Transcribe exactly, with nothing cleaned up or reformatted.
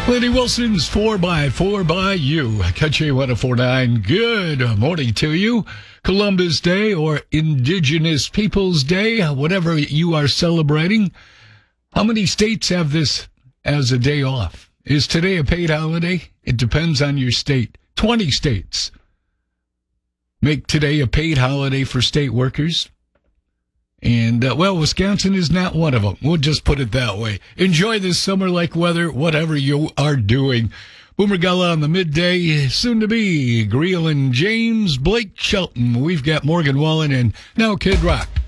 Lenny Wilson's four by four by you. Country one oh four point nine. Good morning to you. Columbus Day or Indigenous Peoples Day, whatever you are celebrating. How many states have this as a day off? Is today a paid holiday? It depends on your state. twenty states make today a paid holiday for state workers. And, uh, well, Wisconsin is not one of them. We'll just put it that way. Enjoy this summer-like weather, whatever you are doing. Boomer Gala on the midday, soon to be Greel and James, Blake Shelton. We've got Morgan Wallen and now Kid Rock.